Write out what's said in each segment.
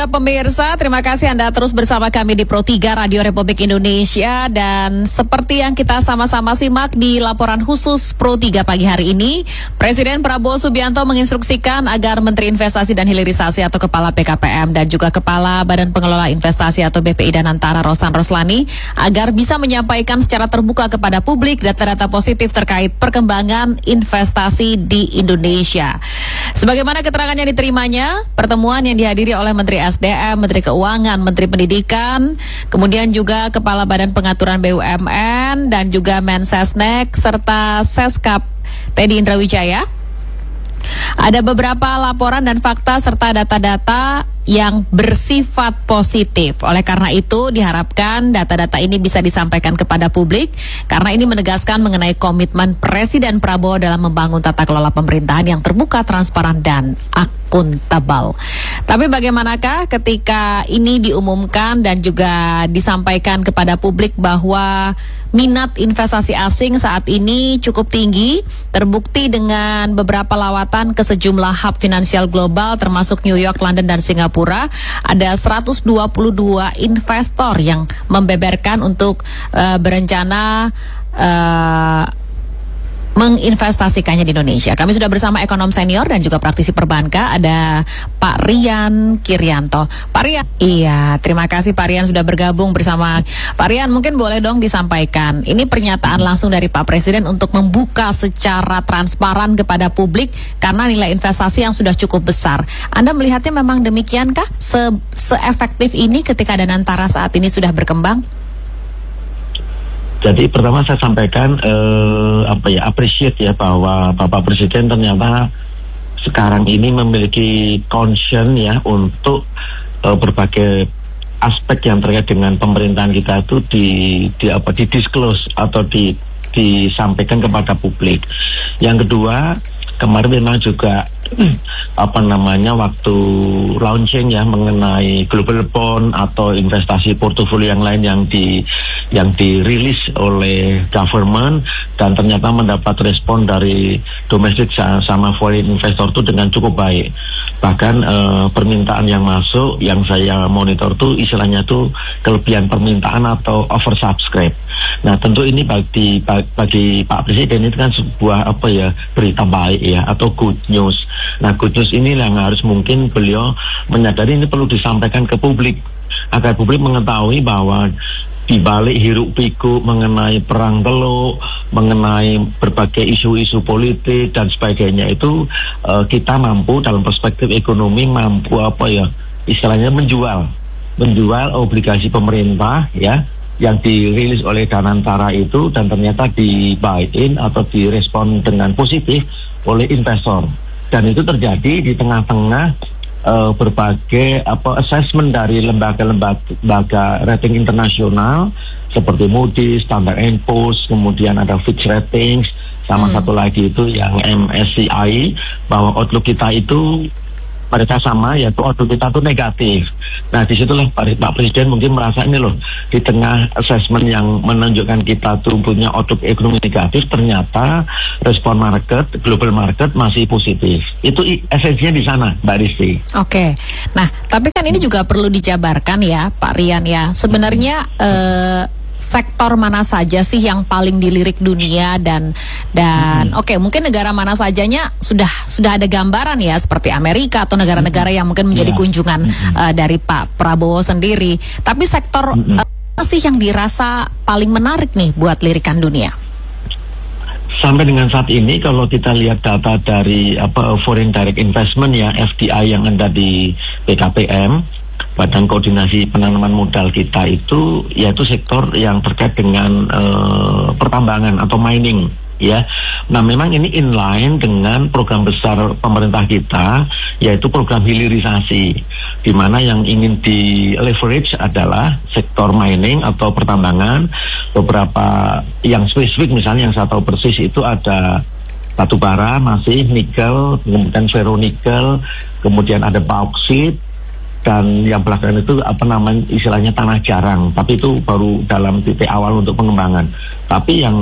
Pemirsa, terima kasih Anda terus bersama kami di Pro 3 Radio Republik Indonesia. Dan seperti yang kita sama-sama simak di laporan khusus Pro 3 pagi hari ini, Presiden Prabowo Subianto menginstruksikan agar Menteri Investasi dan Hilirisasi atau Kepala BKPM dan juga Kepala Badan Pengelola Investasi atau BPI Danantara Rosan Roslani agar bisa menyampaikan secara terbuka kepada publik data-data positif terkait perkembangan investasi di Indonesia. Sebagaimana keterangan yang diterimanya, pertemuan yang dihadiri oleh Menteri SDM, Menteri Keuangan, Menteri Pendidikan, kemudian juga Kepala Badan Pengaturan BUMN dan juga Mensesnek serta Seskap Teddy Indrawijaya. Ada beberapa laporan dan fakta serta data-data yang bersifat positif. Oleh karena itu diharapkan data-data ini bisa disampaikan kepada publik karena ini menegaskan mengenai komitmen Presiden Prabowo dalam membangun tata kelola pemerintahan yang terbuka, transparan dan akuntabel. Tapi bagaimanakah ketika ini diumumkan dan juga disampaikan kepada publik bahwa minat investasi asing saat ini cukup tinggi, terbukti dengan beberapa lawatan ke sejumlah hub finansial global termasuk New York, London dan Singapura. Ada 122 investor yang membeberkan untuk berencana menginvestasikannya di Indonesia. Kami sudah bersama ekonom senior dan juga praktisi perbankan, ada Pak Rian Kiryanto. Pak Rian, iya, terima kasih Pak Rian sudah bergabung bersama. Pak Rian, mungkin boleh dong disampaikan, ini pernyataan langsung dari Pak Presiden untuk membuka secara transparan kepada publik karena nilai investasi yang sudah cukup besar. Anda melihatnya memang demikiankah? Se-efektif ini ketika Danantara saat ini sudah berkembang? Jadi pertama saya sampaikan appreciate ya bahwa Bapak Presiden ternyata sekarang ini memiliki concern ya untuk berbagai aspek yang terkait dengan pemerintahan kita itu di disclose atau disampaikan kepada publik. Yang kedua, kemarin memang juga waktu launching ya mengenai global bond atau investasi portofolio yang lain yang dirilis oleh government dan ternyata mendapat respon dari domestik sama foreign investor itu dengan cukup baik. Bahkan permintaan yang masuk yang saya monitor tuh istilahnya tuh kelebihan permintaan atau oversubscribe. Nah tentu ini bagi Pak Presiden itu kan sebuah berita baik ya atau good news. Nah good news ini yang harus mungkin beliau menyadari ini perlu disampaikan ke publik agar publik mengetahui bahwa di balik hiruk pikuk mengenai perang teluk, mengenai berbagai isu-isu politik dan sebagainya itu kita mampu dalam perspektif ekonomi mampu istilahnya menjual obligasi pemerintah ya yang dirilis oleh Danantara itu dan ternyata di buy-in atau direspon dengan positif oleh investor. Dan itu terjadi di tengah-tengah berbagai assessment dari lembaga rating internasional seperti Moody's, Standard & Poor's, kemudian ada Fitch Ratings, sama satu lagi itu yang MSCI, bahwa outlook kita itu mereka sama, yaitu outlook kita itu negatif. Nah disitulah Pak Presiden mungkin merasa ini loh, di tengah assessment yang menunjukkan kita tuh punya outlook ekonomi negatif, ternyata respon market, global market masih positif. Itu esensinya di sana, Mbak Rizky. Oke, nah tapi kan ini juga perlu dijabarkan ya Pak Rian ya, sebenarnya sektor mana saja sih yang paling dilirik dunia dan oke, mungkin negara mana sajanya sudah ada gambaran ya seperti Amerika atau negara-negara yang mungkin menjadi kunjungan dari Pak Prabowo sendiri. Tapi sektor apa sih yang dirasa paling menarik nih buat lirikan dunia? Sampai dengan saat ini kalau kita lihat data dari foreign direct investment ya FDI yang ada di BKPM, Badan Koordinasi Penanaman Modal kita itu yaitu sektor yang terkait dengan pertambangan atau mining ya. Nah memang ini inline dengan program besar pemerintah kita yaitu program hilirisasi, di mana yang ingin di leverage adalah sektor mining atau pertambangan. Beberapa yang spesifik misalnya yang saya tahu persis itu ada batu bara, masih nikel, kemudian ferronikel, kemudian ada bauksit, dan yang belakangan itu istilahnya tanah jarang, tapi itu baru dalam titik awal untuk pengembangan. Tapi yang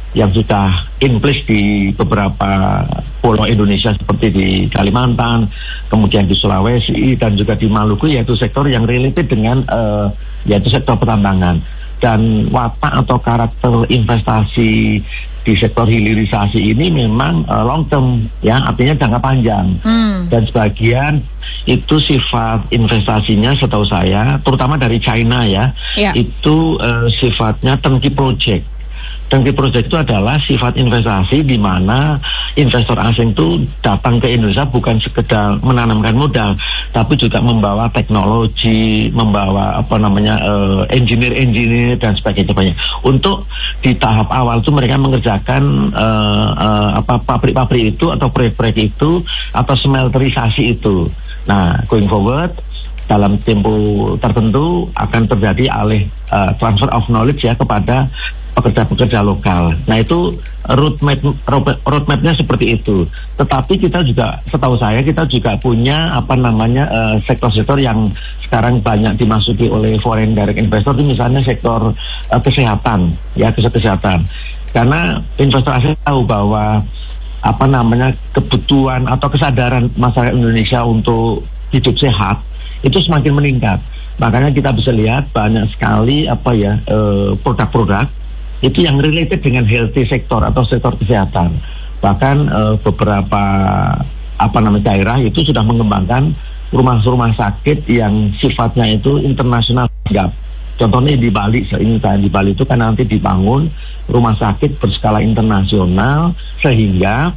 yang sudah in place di beberapa pulau Indonesia seperti di Kalimantan, kemudian di Sulawesi dan juga di Maluku, yaitu sektor yang related dengan yaitu sektor pertambangan. Dan watak atau karakter investasi di sektor hilirisasi ini memang long term, ya, artinya jangka panjang. Dan sebagian itu sifat investasinya setahu saya, terutama dari China ya, itu sifatnya turnkey project. Turnkey project itu adalah sifat investasi di mana investor asing itu datang ke Indonesia bukan sekedar menanamkan modal, tapi juga membawa teknologi, membawa engineer dan sebagainya. Untuk di tahap awal itu mereka mengerjakan pabrik-pabrik itu atau proyek-proyek itu atau smelterisasi itu. Nah, going forward dalam tempo tertentu akan terjadi transfer of knowledge ya kepada pekerja-pekerja lokal. Nah, itu roadmapnya seperti itu. Tetapi kita juga, setahu saya, kita juga punya sektor-sektor yang sekarang banyak dimasuki oleh foreign direct investor, itu misalnya sektor kesehatan, ya, kesehatan. Karena investor asing tahu bahwa kebutuhan atau kesadaran masyarakat Indonesia untuk hidup sehat itu semakin meningkat. Makanya kita bisa lihat banyak sekali produk-produk itu yang related dengan healthy sektor atau sektor kesehatan. Bahkan beberapa daerah itu sudah mengembangkan rumah sakit yang sifatnya itu internasional. Contohnya di Bali, di Bali itu kan nanti dibangun rumah sakit berskala internasional sehingga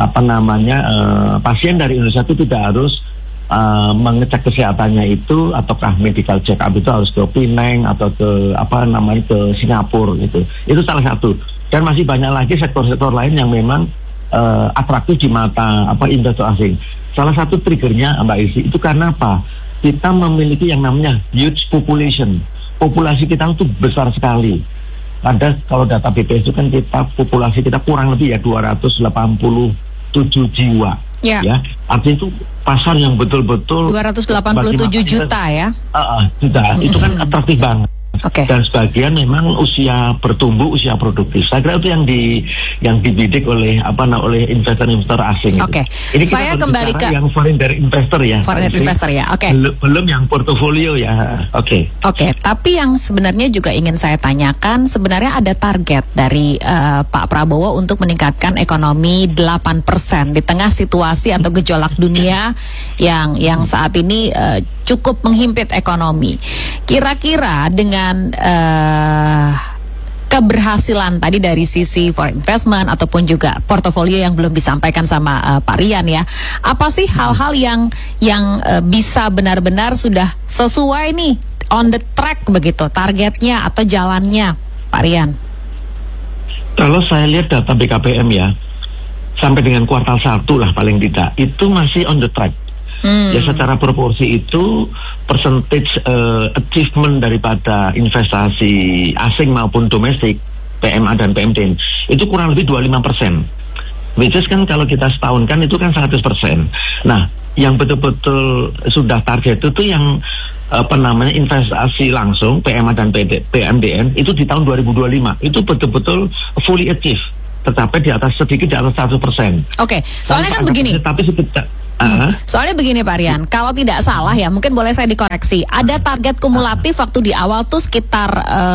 pasien dari Indonesia itu tidak harus mengecek kesehatannya itu, ataukah medical check up itu harus ke Penang atau ke ke Singapura gitu. Itu salah satu. Dan masih banyak lagi sektor-sektor lain yang memang atraktif di mata investor asing. Salah satu triggernya Mbak Isi itu karena apa? Kita memiliki yang namanya huge population. Populasi kita itu besar sekali. Ada kalau data BPS itu kan populasi kita kurang lebih ya 287 jiwa. Ya, artinya itu pasar yang betul-betul 287 juta ya. Juta. Itu kan atraktif banget. Dan sebagian memang usia bertumbuh, usia produktif. Saya kira itu yang dibidik oleh investor-investor asing. Ini saya kembali ke yang foreign direct investor ya. Foreign investor ya. Belum yang portofolio ya. Tapi yang sebenarnya juga ingin saya tanyakan, sebenarnya ada target dari Pak Prabowo untuk meningkatkan ekonomi 8% di tengah situasi atau gejolak dunia yang saat ini cukup menghimpit ekonomi. Kira-kira dengan keberhasilan tadi dari sisi foreign investment ataupun juga portofolio yang belum disampaikan sama Pak Rian ya, apa sih hal-hal yang bisa benar-benar sudah sesuai nih on the track begitu targetnya atau jalannya, Pak Rian? Kalau saya lihat data BKPM ya, sampai dengan kuartal 1 lah paling tidak, itu masih on the track. Ya, secara proporsi itu percentage achievement daripada investasi asing maupun domestik, PMA dan PMD itu kurang lebih 25%. Which is kan kalau kita setahun kan itu kan 100%. Nah, yang betul-betul sudah target itu yang investasi langsung PMA dan PMDN itu di tahun 2025 itu betul-betul fully achieve, tercapai sedikit di atas 100%. Soalnya kan begini. Soalnya begini Pak Rian, kalau tidak salah ya, mungkin boleh saya dikoreksi, ada target kumulatif waktu di awal tuh sekitar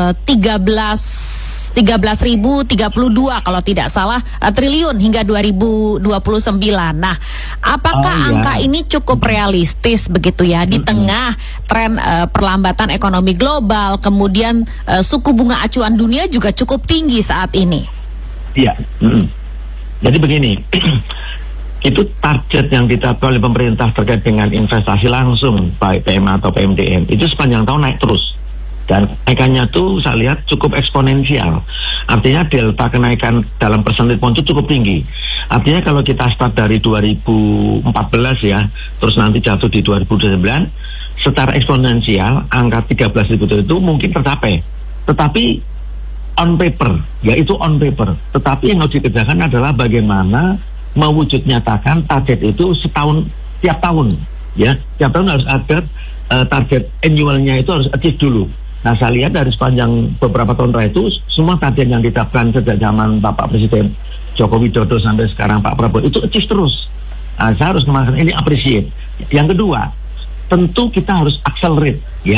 13.032 kalau tidak salah triliun hingga 2029. Nah, apakah angka ini cukup realistis begitu ya di tengah tren perlambatan ekonomi global, kemudian suku bunga acuan dunia juga cukup tinggi saat ini? Iya. Jadi begini. Itu target yang ditetapkan oleh pemerintah terkait dengan investasi langsung baik PMA atau PMDN itu sepanjang tahun naik terus, dan kenaikannya tuh saya lihat cukup eksponensial. Artinya delta kenaikan dalam persentage point itu cukup tinggi. Artinya kalau kita start dari 2014 ya, terus nanti jatuh di 2029, secara eksponensial angka 13.000 itu mungkin tercapai. Tetapi on paper, yaitu on paper. Tetapi yang harus dikerjakan adalah bagaimana mewujud nyatakan target itu tiap tahun ya, tiap tahun harus ada target annualnya itu harus achieve dulu. Nah, saya lihat dari sepanjang beberapa tahun terakhir itu, semua target yang ditetapkan sejak zaman Bapak Presiden Joko Widodo sampai sekarang Pak Prabowo itu achieve terus. Nah, saya harus mengatakan ini appreciate. Yang kedua, tentu kita harus accelerate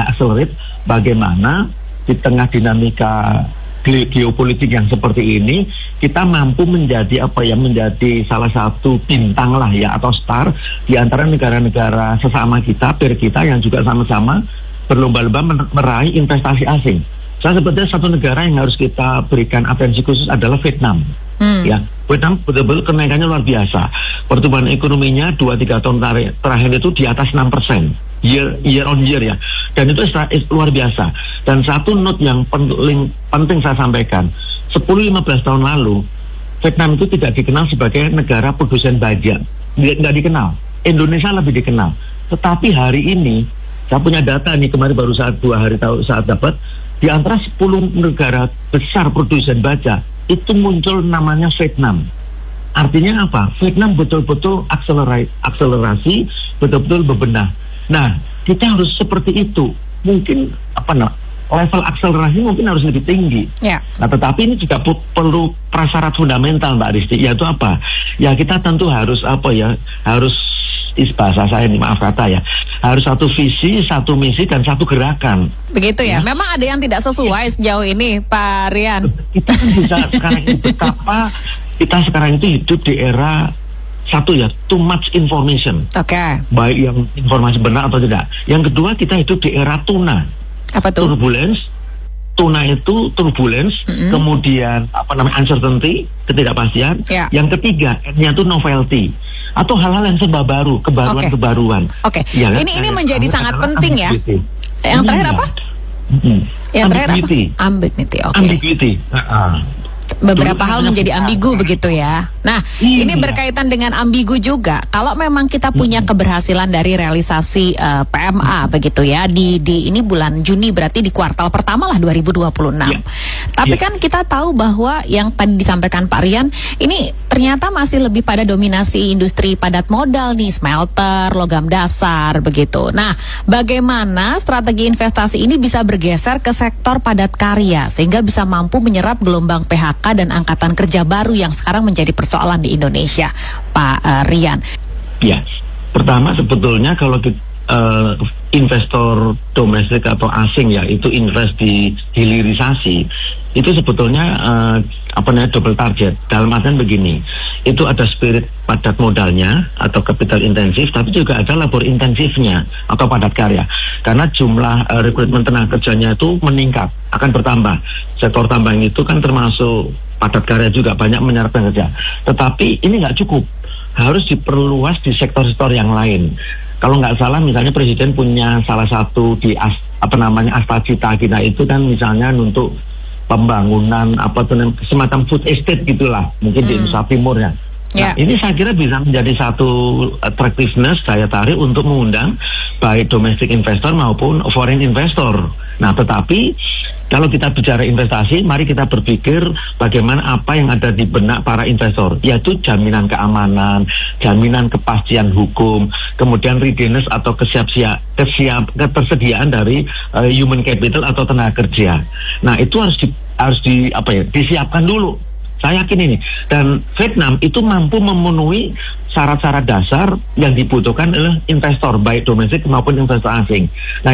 bagaimana di tengah dinamika geopolitik yang seperti ini kita mampu menjadi menjadi salah satu bintang lah ya, atau star di antara negara-negara sesama kita, peer kita yang juga sama-sama berlomba-lomba meraih investasi asing. Saya sebetulnya satu negara yang harus kita berikan atensi khusus adalah Vietnam. Ya, Vietnam betul-betul kenaikannya luar biasa. Pertumbuhan ekonominya 2-3 tahun terakhir itu di atas 6% year on year ya. Dan itu luar biasa. Dan satu note yang penting saya sampaikan, 10-15 tahun lalu Vietnam itu tidak dikenal sebagai negara produsen baja, nggak dikenal. Indonesia lebih dikenal. Tetapi hari ini saya punya data nih, kemarin baru 2 hari saat dapat, di antara 10 negara besar produsen baja itu muncul namanya Vietnam. Artinya apa? Vietnam betul-betul akselerasi, betul-betul bebenah. Nah, kita harus seperti itu. Mungkin level akselerasi mungkin harus lebih tinggi. Yeah. Nah, tetapi ini juga perlu prasyarat fundamental, Mbak Risti. Yaitu apa? Ya, kita tentu harus harus bahasa saya ini, maaf kata ya, harus satu visi, satu misi, dan satu gerakan. Begitu ya? Memang ada yang tidak sesuai sejauh ini, Pak Rian. Kita kan bisa sekarang ini betapa kita sekarang itu hidup di era too much information. Oke. Baik yang informasi benar atau tidak. Yang kedua, kita hidup di era tuna. Apa tuh? Turbulence. Tuna itu turbulence, kemudian uncertainty, ketidakpastian. Yeah. Yang ketiga, N-nya itu novelty, atau hal-hal yang serba baru, kebaruan. Oke. Ya, kan? Ini menjadi sangat penting ya. Yang terakhir apa? Yang terakhir apa? Ambiguity. Oke. Ambiguity. Beberapa hal menjadi ambigu begitu ya. Nah, ini berkaitan dengan ambigu juga. Kalau memang kita punya keberhasilan dari realisasi PMA begitu ya di ini bulan Juni, berarti di kuartal pertama lah 2026. Tapi kan kita tahu bahwa yang tadi disampaikan Pak Rian ini ternyata masih lebih pada dominasi industri padat modal nih, smelter, logam dasar begitu. Nah, bagaimana strategi investasi ini bisa bergeser ke sektor padat karya sehingga bisa mampu menyerap gelombang PHK dan angkatan kerja baru yang sekarang menjadi persoalan di Indonesia, Pak Rian? Ya, pertama sebetulnya kalau investor domestik atau asing ya itu invest di hilirisasi, itu sebetulnya double target. Dalam artian begini, itu ada spirit padat modalnya atau capital intensif, tapi juga ada labor intensifnya atau padat karya. Karena jumlah rekrutmen tenaga kerjanya itu meningkat, akan bertambah. Sektor tambang itu kan termasuk padat karya juga, banyak menyerap kerja. Tetapi ini nggak cukup, harus diperluas di sektor-sektor yang lain. Kalau nggak salah, misalnya Presiden punya salah satu di Astacita kita itu kan misalnya untuk pembangunan semacam food estate gitulah, mungkin di Nusa Timur ya. Nah, ini saya kira bisa menjadi satu attractiveness, daya tarik untuk mengundang baik domestic investor maupun foreign investor. Nah, tetapi kalau kita bicara investasi, mari kita berpikir bagaimana apa yang ada di benak para investor, yaitu jaminan keamanan, jaminan kepastian hukum, kemudian readiness atau ketersediaan dari human capital atau tenaga kerja. Nah, itu harus disiapkan dulu. Saya yakin ini. Dan Vietnam itu mampu memenuhi syarat-syarat dasar yang dibutuhkan oleh investor, baik domestik maupun investor asing. Nah,